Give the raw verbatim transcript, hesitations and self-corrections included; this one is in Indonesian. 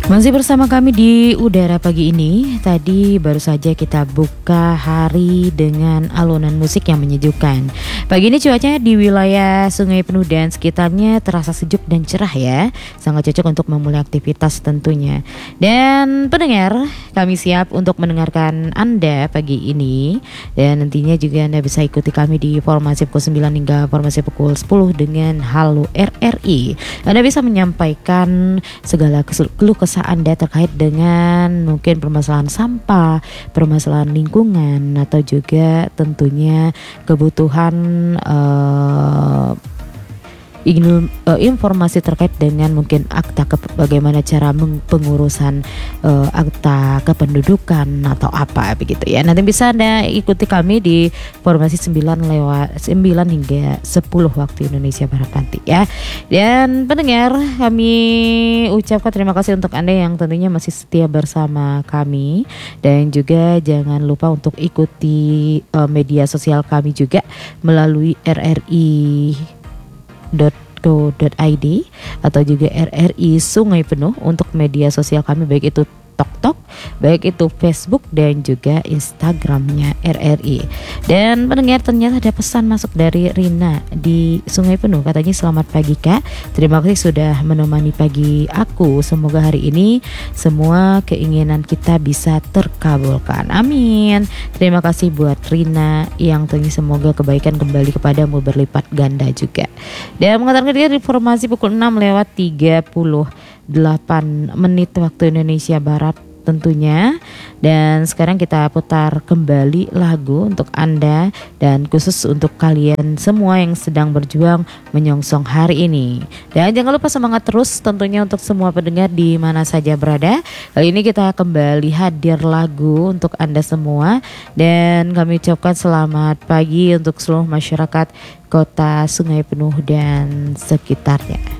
Masih bersama kami di udara pagi ini. Tadi baru saja kita buka hari dengan alunan musik yang menyejukkan. Pagi ini cuacanya di wilayah Sungai Penuh dan sekitarnya terasa sejuk dan cerah ya. Sangat cocok untuk memulai aktivitas tentunya. Dan pendengar, kami siap untuk mendengarkan Anda pagi ini. Dan nantinya juga Anda bisa ikuti kami di formasi pukul sembilan hingga formasi pukul sepuluh dengan Halo R R I. Anda bisa menyampaikan segala keluh kesah Anda terkait dengan mungkin permasalahan sampah, permasalahan lingkungan, atau juga tentunya kebutuhan uh, ingin uh, informasi terkait dengan mungkin akta ke, bagaimana cara meng, pengurusan uh, akta kependudukan atau apa begitu ya. Nanti bisa Anda ikuti kami di formasi sembilan lewat sembilan hingga sepuluh waktu Indonesia Barat nanti ya. Dan pendengar, kami ucapkan terima kasih untuk Anda yang tentunya masih setia bersama kami, dan juga jangan lupa untuk ikuti uh, media sosial kami juga melalui r r i dot co dot i d atau juga R R I Sungai Penuh untuk media sosial kami, baik itu TikTok, baik itu Facebook dan juga Instagramnya R R I. Dan pendengar, ternyata ada pesan masuk dari Rina di Sungai Penuh. Katanya, selamat pagi Kak, terima kasih sudah menemani pagi aku. Semoga hari ini semua keinginan kita bisa terkabulkan, amin. Terima kasih buat Rina, yang tentunya semoga kebaikan kembali kepadamu berlipat ganda juga. Dan mengatakan dia di formasi pukul enam lewat tiga puluh delapan menit waktu Indonesia Barat tentunya. Dan sekarang kita putar kembali lagu untuk Anda dan khusus untuk kalian semua yang sedang berjuang menyongsong hari ini. Dan jangan lupa semangat terus tentunya untuk semua pendengar di mana saja berada. Kali ini kita kembali hadir lagu untuk Anda semua, dan kami ucapkan selamat pagi untuk seluruh masyarakat Kota Sungai Penuh dan sekitarnya.